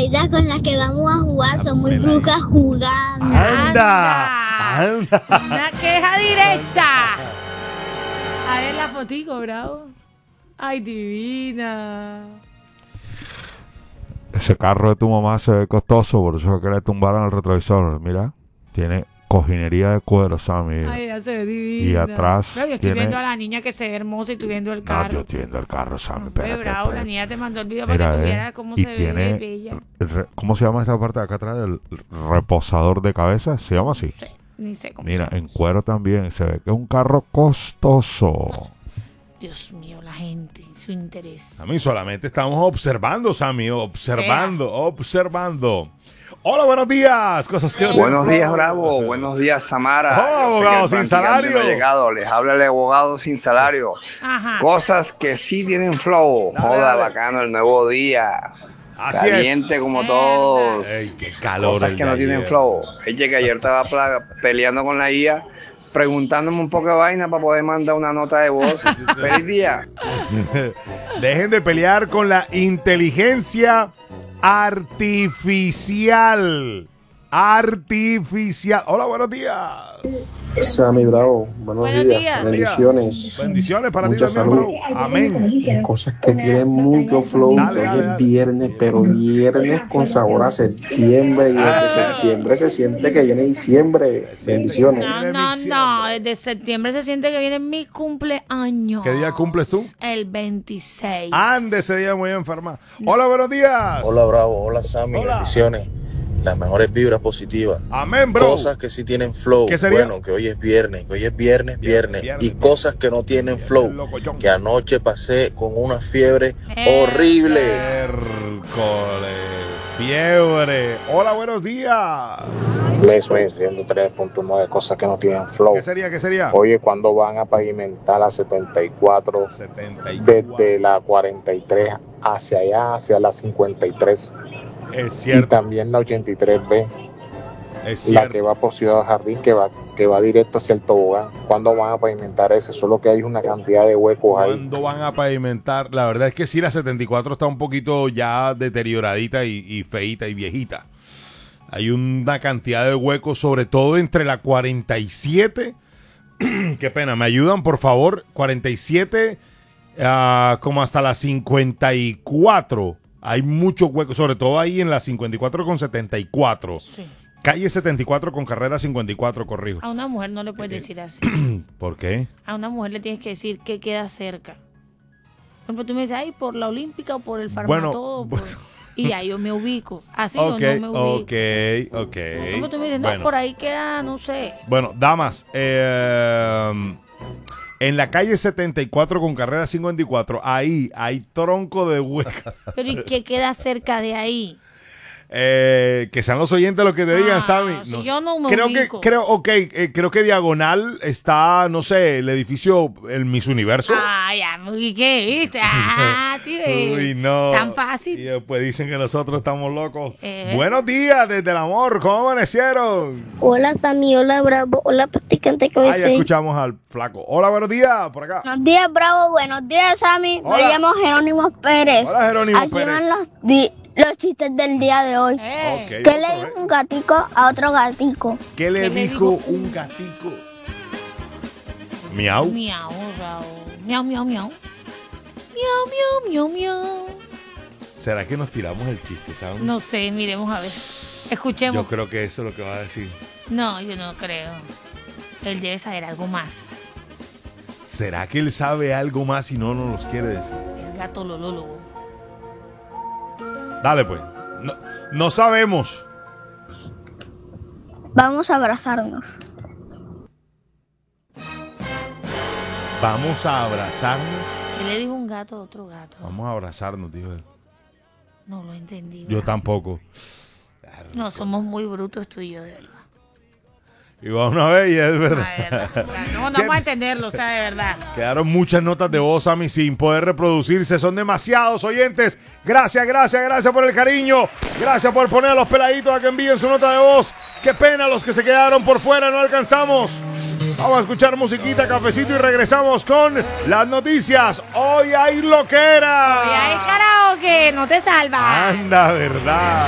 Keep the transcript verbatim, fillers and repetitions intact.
amiguitas con las que vamos a jugar son muy brujas jugando. ¡Anda! ¡Anda! Una queja directa. A ver la fotico, bravo. Ay, divina. Ese carro de tu mamá se ve costoso, por eso es que le tumbaron el retrovisor. Mira, tiene cojinería de cuero, Sammy. Ay, ya se ve divina. Y atrás Pero yo estoy tiene... viendo a la niña que se ve hermosa y estoy viendo el carro. No, yo estoy viendo el carro, Sammy. No, Espérate, bravo, espérate. la niña te mandó el video Mira, para que tú eh, vieras cómo y se tiene, ve bella. re- ¿cómo se llama esta parte de acá atrás? El reposador de cabeza, ¿se llama así? No sé, ni sé cómo Mira, se llama en eso. cuero también. Se ve que es un carro costoso. Dios mío, la gente, su interés. A mí solamente estamos observando, Sammy, observando, observando. Hola, buenos días. Cosas que no Buenos tienen- días, Bravo. Buenos días, Samara. Oh, Yo sé que abogado el sin practicante salario. no ha llegado. Les habla el abogado sin salario. Ajá. Cosas que sí tienen flow. Dale, Joda, dale. bacano el nuevo día. Así es. Caliente como Verdad. todos. Ey, qué calor Cosas el que de no tienen ayer. flow. Ella que ayer estaba pla- peleando con la I A, preguntándome un poco de vaina para poder mandar una nota de voz. Feliz día. Dejen de pelear con la inteligencia artificial. Artificial. Hola, buenos días. Sammy Bravo, buenos, Buenos días. días. bendiciones. Bendiciones para Mucha ti también, salud. bro. Amén. Cosas que tienen mucho flow, Dale, que dale, hoy es dale. viernes, pero viernes con sabor a septiembre, y desde Ah. septiembre se siente que viene diciembre. Bendiciones. No, Viene no, diciembre. no. Desde septiembre se siente que viene mi cumpleaños. ¿Qué día cumples tú? El veintiséis. Ande ese día muy enferma. Hola, buenos días. Hola Bravo, hola Sammy, Hola. bendiciones. Las mejores vibras positivas. Amén, bro. Cosas que sí tienen flow. ¿Qué sería? Bueno, que hoy es viernes, que hoy es viernes, viernes. viernes, y viernes. cosas que no tienen flow. locochón. Que anoche pasé con una fiebre Eh. horrible. Miércoles. Fiebre. Hola, buenos días. Les voy ciento tres punto nueve, cosas que no tienen flow. ¿Qué sería? ¿Qué sería? Oye, ¿cuándo van a pavimentar la setenta y cuatro setenta y cuatro. desde la cuarenta y tres hacia allá, hacia la cincuenta y tres? Es Y cierto. también la ochenta y tres B, Es la cierto. que va por Ciudad Jardín, que va, que va directo hacia el tobogán. ¿Cuándo van a pavimentar eso? Solo que hay una cantidad de huecos ahí. ¿Cuándo van a pavimentar? La verdad es que sí, la setenta y cuatro está un poquito ya deterioradita y, y feíta y viejita. Hay una cantidad de huecos, sobre todo entre la cuarenta y siete. Qué pena, ¿me ayudan, por favor? cuarenta y siete ah, como hasta la cincuenta y cuatro. Hay muchos huecos, sobre todo ahí en la cincuenta y cuatro con setenta y cuatro. Sí. Calle setenta y cuatro con carrera cincuenta y cuatro, corrijo. A una mujer no le puedes decir así. ¿Por qué? A una mujer le tienes que decir que queda cerca. Por ejemplo, tú me dices, ay, por la Olímpica o por el Bueno, Farmatodo. por- pues- Y ya yo me ubico. Así Ok, yo no me ubico. ok, ok. Por ejemplo, tú me dices, no, Bueno. por ahí queda, no sé. Bueno, damas, eh, en la calle setenta y cuatro con carrera cincuenta y cuatro, ahí hay tronco de hueca. Pero ¿y qué queda cerca de ahí? Eh, que sean los oyentes los que te digan, Ah, Sammy. si No yo sé. no me creo ubico. que creo, okay, eh, creo que diagonal está, no sé, el edificio, el Miss Universo. Ah, ya me ubiqué, ¿viste? Ah, sí, ves. Uy, no. Tan Y fácil. después dicen que nosotros estamos locos. Eh. Buenos días desde el amor, ¿cómo amanecieron? Hola Sammy, hola Bravo, hola practicante que Ah, hoy ya soy. escuchamos al flaco. Hola, buenos días, por acá. Buenos días Bravo, buenos días Sammy, Hola. me llamo Jerónimo Pérez. Hola, Jerónimo Aquí Pérez. van los, di- los chistes del día de hoy. Eh. Ok, ¿Qué otro, le eh. dijo un gatico a otro gatico? ¿Qué le ¿Qué le dijo dijo un gatico? Miau. Miau, Raúl. Miau, miau, miau. Miau, miau, miau, miau. ¿Será que nos tiramos el chiste, Sam? No sé, miremos a ver. Escuchemos. Yo creo que eso es lo que va a decir. No, yo no creo. Él debe saber algo más. ¿Será que él sabe algo más y no nos los quiere decir? Es gato lolólogo. Dale, pues. No, no sabemos. Vamos a abrazarnos. Vamos a abrazarnos. ¿Qué le dijo un gato a otro gato? Vamos a abrazarnos, dijo él. No lo entendí. Yo ¿verdad? tampoco. No, somos muy brutos tú y yo, de verdad. Y vamos a ver, y es verdad. Ah, de verdad. O sea, no, no Sí. vamos a entenderlo, o sea, de verdad. Quedaron muchas notas de voz, Sammy, sin poder reproducirse. Son demasiados oyentes. Gracias, gracias, gracias por el cariño. Gracias por poner a los peladitos a que envíen su nota de voz. Qué pena los que se quedaron por fuera, no alcanzamos. Vamos a escuchar musiquita, cafecito y regresamos con las noticias. Hoy hay loquera. Oye, hay karaoke, no te salvas. Anda, ¿verdad?